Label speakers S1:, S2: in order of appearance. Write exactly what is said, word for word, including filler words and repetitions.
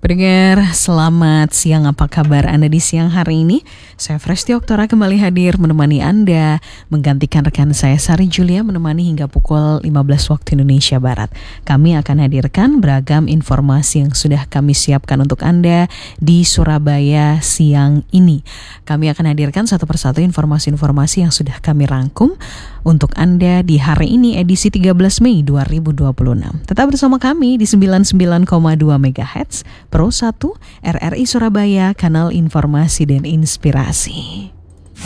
S1: Pendengar, selamat siang. Apa kabar Anda di siang hari ini? Saya Fresti Oktora kembali hadir menemani Anda, menggantikan rekan saya Sari Julia menemani hingga pukul lima belas waktu Indonesia Barat. Kami akan hadirkan beragam informasi yang sudah kami siapkan untuk Anda di Surabaya siang ini. Kami akan hadirkan satu persatu informasi-informasi yang sudah kami rangkum untuk Anda di hari ini edisi tiga belas Mei dua ribu dua puluh enam. Tetap bersama kami di sembilan puluh sembilan koma dua megahertz Pro satu R R I Surabaya, kanal informasi dan inspirasi.